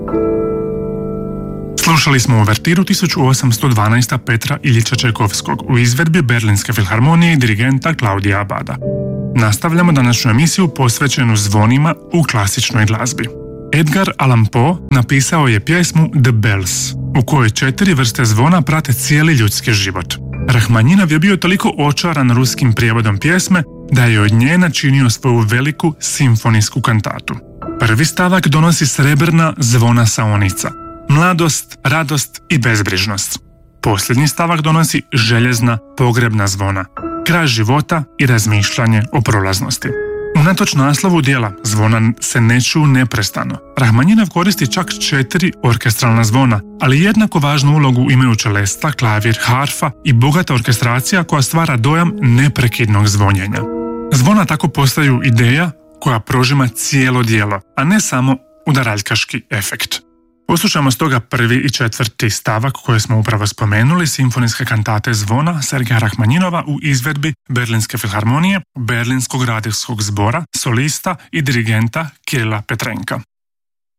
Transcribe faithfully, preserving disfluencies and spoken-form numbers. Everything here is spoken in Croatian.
Slušali smo uvertiru tisuću osamsto dvanaest. Petra Iljiča Čajkovskog u izvedbi Berlinske filharmonije i dirigenta Claudia Abada. Nastavljamo današnju emisiju posvećenu zvonima u klasičnoj glazbi. Edgar Allan Poe napisao je pjesmu The Bells, u kojoj četiri vrste zvona prate cijeli ljudski život. Rahmanjinov je bio toliko očaran ruskim prijevodom pjesme da je od nje načinio svoju veliku simfonijsku kantatu. Prvi stavak donosi srebrna zvona saonica, mladost, radost i bezbrižnost. Posljednji stavak donosi željezna pogrebna zvona, kraj života i razmišljanje o prolaznosti. Unatoč naslovu dijela zvona se ne čuju neprestano. Rahmanjinov koristi čak četiri orkestralna zvona, ali jednako važnu ulogu imaju čelesta, klavir, harfa i bogata orkestracija koja stvara dojam neprekidnog zvonjenja. Zvona tako postaju ideja koja prožima cijelo djelo, a ne samo udaraljkaški efekt. Poslušamo stoga prvi i četvrti stavak koje smo upravo spomenuli, simfonijske kantate zvona Sergeja Rahmanjinova u izvedbi Berlinske filharmonije, Berlinskog radijskog zbora, solista i dirigenta Kirila Petrenka.